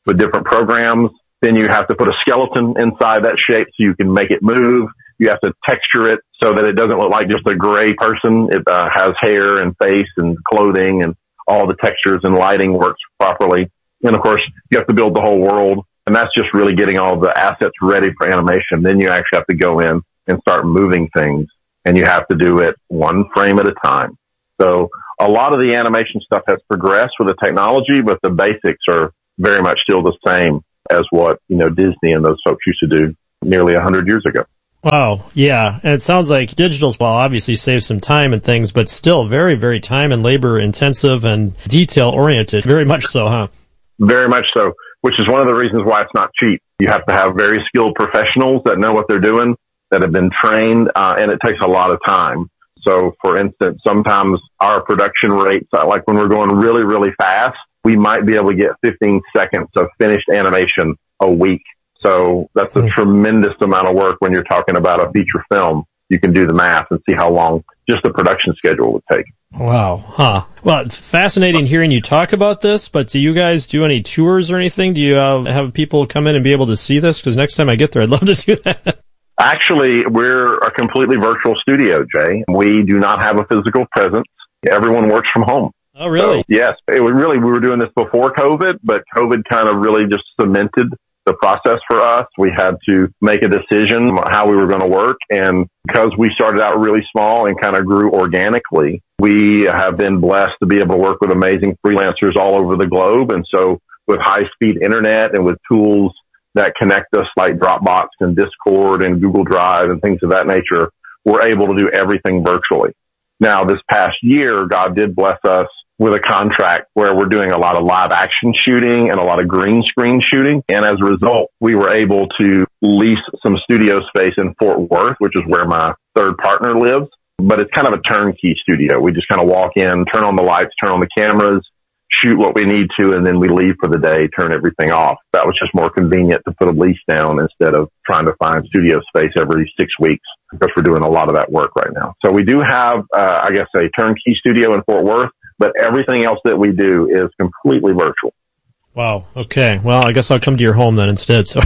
with different programs. Then you have to put a skeleton inside that shape so you can make it move. You have to texture it so that it doesn't look like just a gray person. It uh, has hair and face and clothing, and all the textures and lighting works properly. And of course, you have to build the whole world. And that's just really getting all the assets ready for animation. Then you actually have to go in and start moving things. And you have to do it one frame at a time. So a lot of the animation stuff has progressed with the technology, but the basics are very much still the same as what, you know, Disney and those folks used to do nearly a hundred years ago. Wow. Yeah. And it sounds like digital's, well, obviously saves some time and things, but still very, very time and labor intensive and detail oriented. Very much so, huh? Very much so, which is one of the reasons why it's not cheap. You have to have very skilled professionals that know what they're doing, that have been trained, uh, and it takes a lot of time. So, for instance, sometimes our production rates, like when we're going really, really fast, we might be able to get fifteen seconds of finished animation a week. So that's a tremendous amount of work when you're talking about a feature film. You can do the math and see how long just the production schedule would take. Wow. Huh. Well, it's fascinating hearing you talk about this, but do you guys do any tours or anything? Do you uh, have people come in and be able to see this? Because next time I get there, I'd love to do that. Actually, we're a completely virtual studio, Jay. We do not have a physical presence. Everyone works from home. Oh, really? So, yes. It was really, we were doing this before COVID, but COVID kind of really just cemented the process for us. We had to make a decision on how we were going to work. And because we started out really small and kind of grew organically, we have been blessed to be able to work with amazing freelancers all over the globe. And so with high-speed internet and with tools that connect us like Dropbox and Discord and Google Drive and things of that nature, we're able to do everything virtually. Now, this past year, God did bless us with a contract where we're doing a lot of live action shooting and a lot of green screen shooting. And as a result, we were able to lease some studio space in Fort Worth, which is where my third partner lives. But it's kind of a turnkey studio. We just kind of walk in, turn on the lights, turn on the cameras, shoot what we need to, and then we leave for the day, turn everything off. That was just more convenient to put a lease down instead of trying to find studio space every six weeks because we're doing a lot of that work right now. So we do have, uh, I guess, a turnkey studio in Fort Worth, but everything else that we do is completely virtual. Wow. Okay. Well, I guess I'll come to your home then instead. So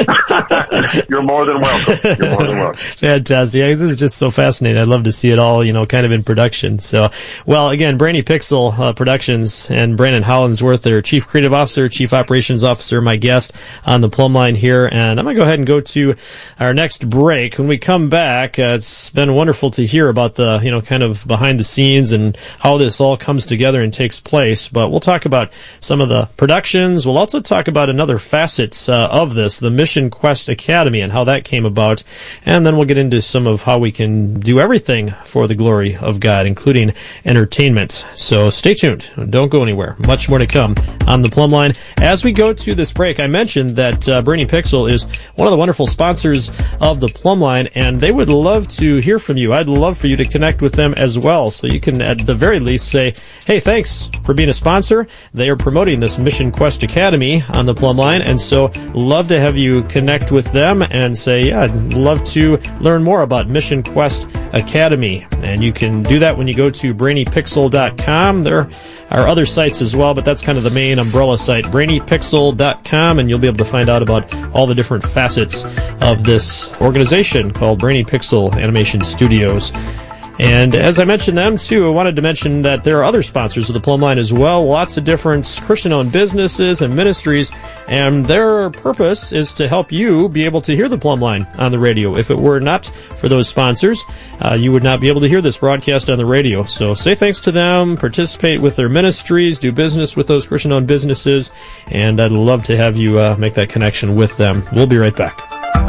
You're more than welcome. You're more than welcome. Fantastic. This is just so fascinating. I'd love to see it all, you know, kind of in production. So, well, again, Brainy Pixel uh, Productions and Brandon Hollinsworth, their Chief Creative Officer, Chief Operations Officer, my guest on the Plumb Line here. And I'm going to go ahead and go to our next break. When we come back, uh, it's been wonderful to hear about the, you know, kind of behind the scenes and how this all comes together and takes place. But we'll talk about some of the production. We'll also talk about another facet uh, of this, the Mission Quest Academy, and how that came about. And then we'll get into some of how we can do everything for the glory of God, including entertainment. So stay tuned. Don't go anywhere. Much more to come on the Plumb Line. As we go to this break, I mentioned that uh, Brainy Pixel is one of the wonderful sponsors of the Plumb Line, and they would love to hear from you. I'd love for you to connect with them as well. So you can, at the very least, say, hey, thanks for being a sponsor. They are promoting this Mission Quest Academy on the Plumb Line, and so love to have you connect with them and say, yeah, I'd love to learn more about Mission Quest Academy. And you can do that when you go to brainy pixel dot com. There are other sites as well, but that's kind of the main umbrella site, brainy pixel dot com, and you'll be able to find out about all the different facets of this organization called Brainy Pixel Animation Studios. And as I mentioned them, too, I wanted to mention that there are other sponsors of the Plumb Line as well, lots of different Christian-owned businesses and ministries, and their purpose is to help you be able to hear the Plumb Line on the radio. If it were not for those sponsors, uh, you would not be able to hear this broadcast on the radio. So say thanks to them, participate with their ministries, do business with those Christian-owned businesses, and I'd love to have you uh, make that connection with them. We'll be right back.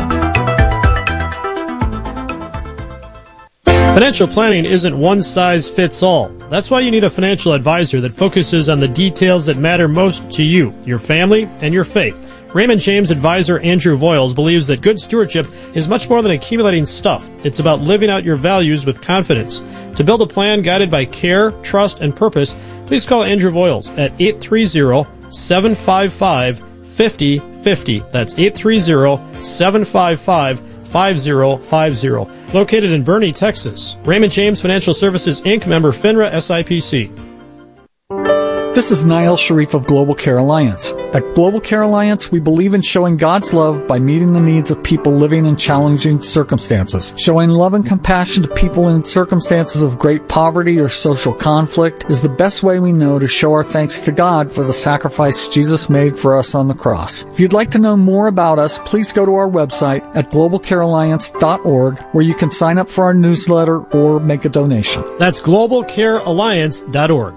Financial planning isn't one size fits all. That's why you need a financial advisor that focuses on the details that matter most to you, your family, and your faith. Raymond James advisor Andrew Voiles believes that good stewardship is much more than accumulating stuff. It's about living out your values with confidence. To build a plan guided by care, trust, and purpose, please call Andrew Voiles at eight three zero, seven five five, five zero five zero. That's eight three zero, seven five five, five zero five zero. Located in Boerne, Texas. Raymond James Financial Services, Incorporated, member FINRA S I P C. This is Niall Sharif of Global Care Alliance. At Global Care Alliance, we believe in showing God's love by meeting the needs of people living in challenging circumstances. Showing love and compassion to people in circumstances of great poverty or social conflict is the best way we know to show our thanks to God for the sacrifice Jesus made for us on the cross. If you'd like to know more about us, please go to our website at global care alliance dot org, where you can sign up for our newsletter or make a donation. That's global care alliance dot org.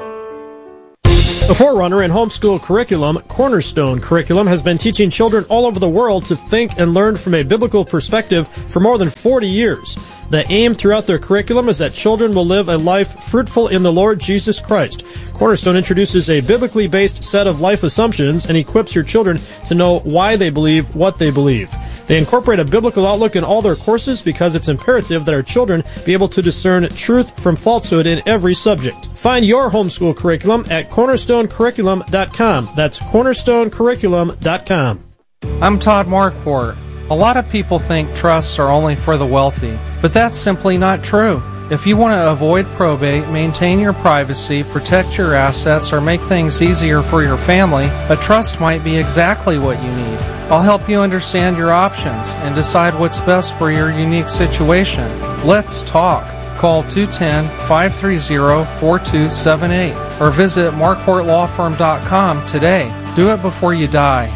The forerunner in homeschool curriculum, Cornerstone Curriculum, has been teaching children all over the world to think and learn from a biblical perspective for more than forty years. The aim throughout their curriculum is that children will live a life fruitful in the Lord Jesus Christ. Cornerstone introduces a biblically based set of life assumptions and equips your children to know why they believe what they believe. They incorporate a biblical outlook in all their courses because it's imperative that our children be able to discern truth from falsehood in every subject. Find your homeschool curriculum at cornerstone curriculum dot com. That's cornerstone curriculum dot com. I'm Todd Marquardt. A lot of people think trusts are only for the wealthy, but that's simply not true. If you want to avoid probate, maintain your privacy, protect your assets, or make things easier for your family, a trust might be exactly what you need. I'll help you understand your options and decide what's best for your unique situation. Let's talk. Call two one zero, five three zero, four two seven eight or visit marquardt law firm dot com today. Do it before you die.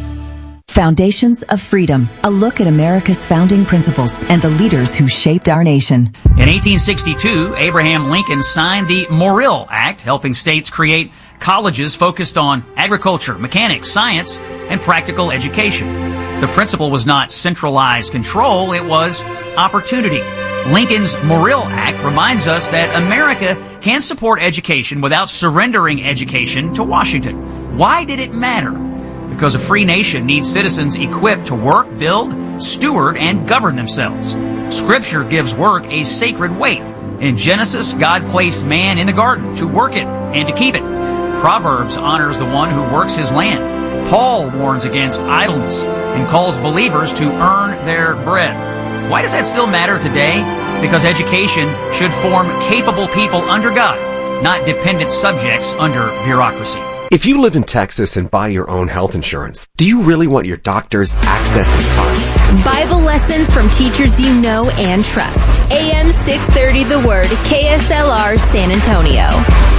Foundations of Freedom, a look at America's founding principles and the leaders who shaped our nation. In eighteen sixty-two, Abraham Lincoln signed the Morrill Act, helping states create colleges focused on agriculture, mechanics, science, and practical education. The principle was not centralized control, it was opportunity. Lincoln's Morrill Act reminds us that America can support education without surrendering education to Washington. Why did it matter? Because a free nation needs citizens equipped to work, build, steward, and govern themselves. Scripture gives work a sacred weight. In Genesis, God placed man in the garden to work it and to keep it. Proverbs honors the one who works his land. Paul warns against idleness and calls believers to earn their bread. Why does that still matter today? Because education should form capable people under God, not dependent subjects under bureaucracy. If you live in Texas and buy your own health insurance, do you really want your doctors accessing funds? Bible lessons from teachers you know and trust. A M six thirty The Word, K S L R San Antonio.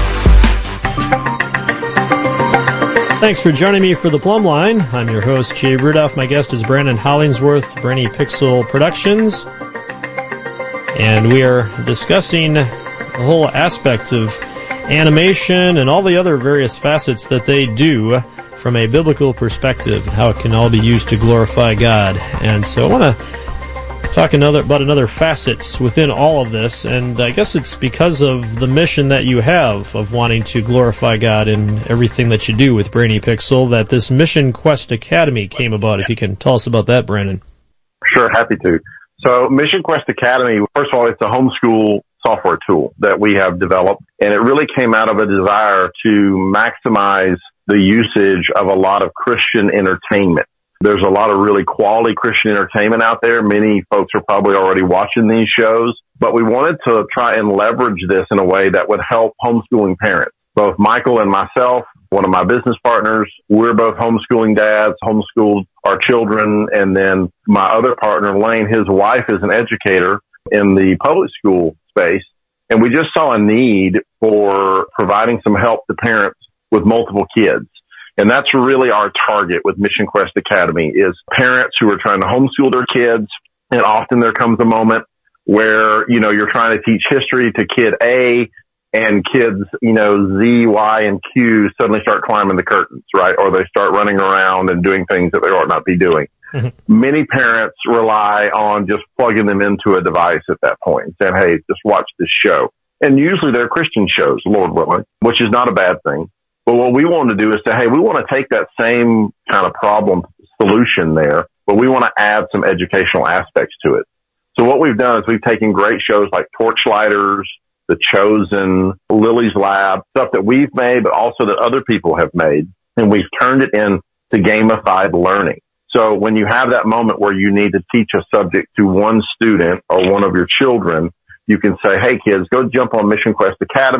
Thanks for joining me for the Plumb Line. I'm your host, Jay Rudolph. My guest is Brandon Hollingsworth, Brainy Pixel Productions. And we are discussing the whole aspect of animation and all the other various facets that they do from a biblical perspective and how it can all be used to glorify God. And so I want to talk another about another facets within all of this, and I guess it's because of the mission that you have of wanting to glorify God in everything that you do with Brainy Pixel that this Mission Quest Academy came about. If you can tell us about that, Brandon. Sure, happy to. So Mission Quest Academy, first of all, it's a homeschool software tool that we have developed, and it really came out of a desire to maximize the usage of a lot of Christian entertainment. There's a lot of really quality Christian entertainment out there. Many folks are probably already watching these shows, but we wanted to try and leverage this in a way that would help homeschooling parents. Both Michael and myself, one of my business partners, we're both homeschooling dads, homeschooled our children, and then my other partner, Lane, his wife is an educator in the public school space, and we just saw a need for providing some help to parents with multiple kids. And that's really our target with Mission Quest Academy is parents who are trying to homeschool their kids. And often there comes a moment where, you know, you're trying to teach history to kid A and kids, you know, Z, Y, and Q suddenly start climbing the curtains, right? Or they start running around and doing things that they ought not be doing. Mm-hmm. Many parents rely on just plugging them into a device at that point and saying, hey, just watch this show. And usually they're Christian shows, Lord willing, which is not a bad thing. But what we want to do is say, hey, we want to take that same kind of problem solution there, but we want to add some educational aspects to it. So what we've done is we've taken great shows like Torchlighters, The Chosen, Lily's Lab, stuff that we've made, but also that other people have made, and we've turned it into gamified learning. So when you have that moment where you need to teach a subject to one student or one of your children, you can say, hey, kids, go jump on Mission Quest Academy.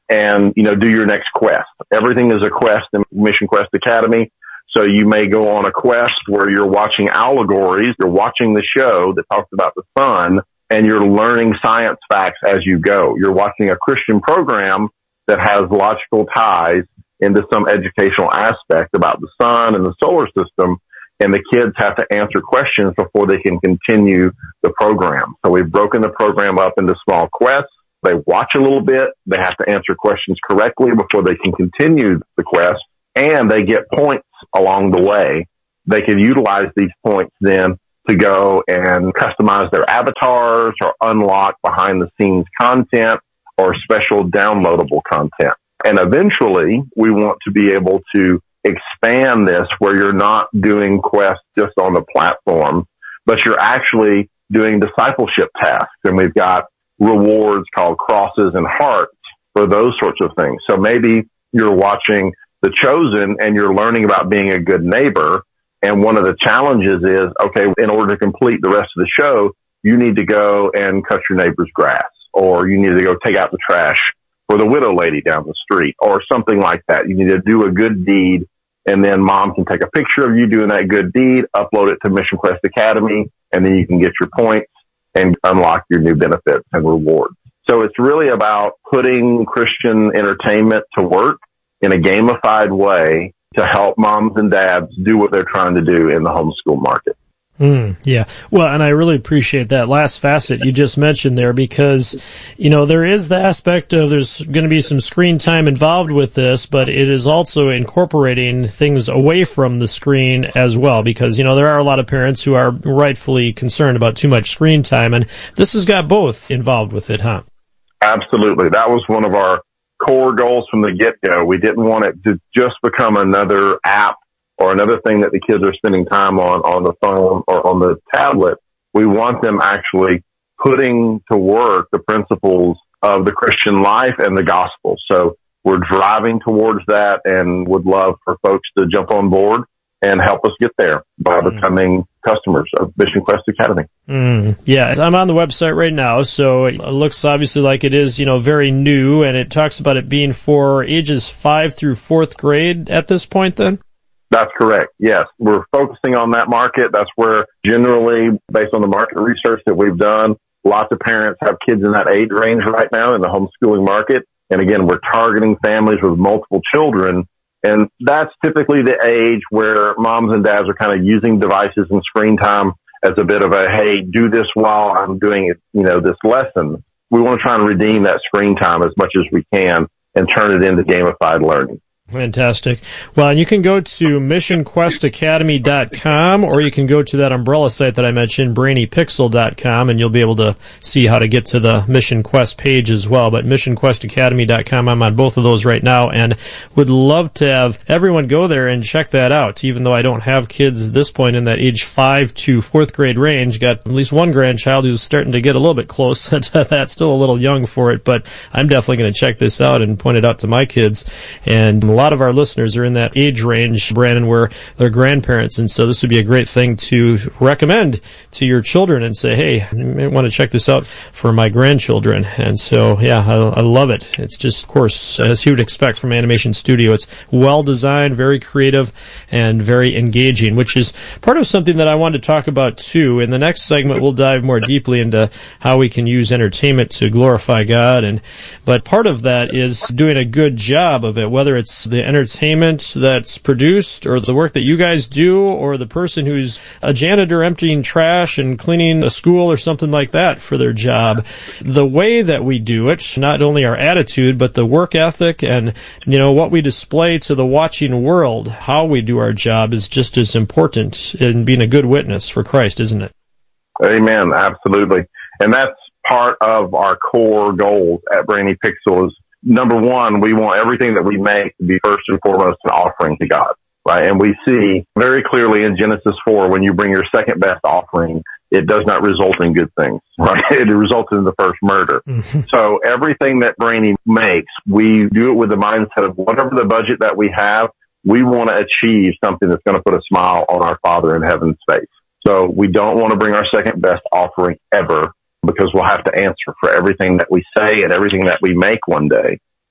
and, you know, do your next quest. Everything is a quest in Mission Quest Academy. So you may go on a quest where you're watching allegories, you're watching the show that talks about the sun, and you're learning science facts as you go. You're watching a Christian program that has logical ties into some educational aspect about the sun and the solar system, and the kids have to answer questions before they can continue the program. So we've broken the program up into small quests. They watch a little bit. They have to answer questions correctly before they can continue the quest, and they get points along the way. They can utilize these points then to go and customize their avatars or unlock behind the scenes content or special downloadable content. And eventually we want to be able to expand this where you're not doing quests just on the platform, but you're actually doing discipleship tasks. And we've got rewards called crosses and hearts for those sorts of things. So maybe you're watching The Chosen and you're learning about being a good neighbor. And one of the challenges is, okay, in order to complete the rest of the show, you need to go and cut your neighbor's grass, or you need to go take out the trash for the widow lady down the street, or something like that. You need to do a good deed, and then mom can take a picture of you doing that good deed, upload it to Mission Quest Academy, and then you can get your points and unlock your new benefits and rewards. So it's really about putting Christian entertainment to work in a gamified way to help moms and dads do what they're trying to do in the homeschool market. Mm, yeah. Well, and I really appreciate that last facet you just mentioned there, because, you know, there is the aspect of there's going to be some screen time involved with this, but it is also incorporating things away from the screen as well, because, you know, there are a lot of parents who are rightfully concerned about too much screen time, and this has got both involved with it, huh? Absolutely. That was one of our core goals from the get-go. We didn't want it to just become another app or another thing that the kids are spending time on, on the phone or on the tablet. We want them actually putting to work the principles of the Christian life and the gospel. So we're driving towards that and would love for folks to jump on board and help us get there by becoming customers of Mission Quest Academy. Mm, yeah, I'm on the website right now, so it looks obviously like it is, you know, very new, and it talks about it being for ages five through fourth grade at this point then? That's correct. Yes. We're focusing on that market. That's where generally, based on the market research that we've done, lots of parents have kids in that age range right now in the homeschooling market. And again, we're targeting families with multiple children. And that's typically the age where moms and dads are kind of using devices and screen time as a bit of a, hey, do this while I'm doing it, you know, this lesson. We want to try and redeem that screen time as much as we can and turn it into gamified learning. Fantastic. Well, and you can go to mission quest academy dot com, or you can go to that umbrella site that I mentioned, brainy pixel dot com, and you'll be able to see how to get to the Mission Quest page as well. But mission quest academy dot com, I'm on both of those right now, and would love to have everyone go there and check that out. Even though I don't have kids at this point in that age five to fourth grade range, got at least one grandchild who's starting to get a little bit close. That's still a little young for it, but I'm definitely going to check this out and point it out to my kids. And a lot of our listeners are in that age range, Brandon, where they're grandparents, and so this would be a great thing to recommend to your children and say, hey, I want to check this out for my grandchildren. And so, yeah, I, I love it. It's just, of course, as you would expect from Animation Studio, it's well designed, very creative, and very engaging, which is part of something that I wanted to talk about too. In the next segment, we'll dive more deeply into how we can use entertainment to glorify God, and but part of that is doing a good job of it, whether it's the entertainment that's produced or the work that you guys do, or the person who's a janitor emptying trash and cleaning a school or something like that for their job. The way that we do it, not only our attitude, but the work ethic and, you know, what we display to the watching world, how we do our job is just as important in being a good witness for Christ, isn't it? Amen. Absolutely. And that's part of our core goals at Brainy Pixel is, number one, we want everything that we make to be first and foremost an offering to God, right? And we see very clearly in Genesis four, when you bring your second best offering, it does not result in good things, right? It results in the first murder. Mm-hmm. So everything that Brainy makes, we do it with the mindset of whatever the budget that we have, we want to achieve something that's going to put a smile on our Father in heaven's face. So we don't want to bring our second best offering ever, because we'll have to answer for everything that we say and everything that we make one day.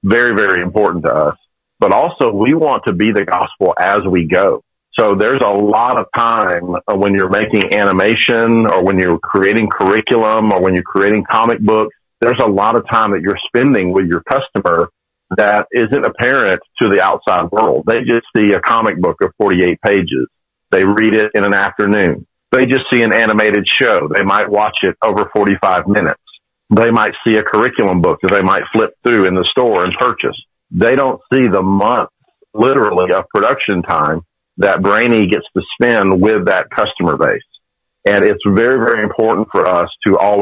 very, very important to us. But also, we want to be the gospel as we go. So there's a lot of time when you're making animation or when you're creating curriculum or when you're creating comic books. There's a lot of time that you're spending with your customer that isn't apparent to the outside world. They just see a comic book of forty-eight pages. They read it in an afternoon. They just see an animated show. They might watch it over forty-five minutes. They might see a curriculum book that they might flip through in the store and purchase. They don't see the months, literally, of production time that Brainy gets to spend with that customer base. And it's very, very important for us to always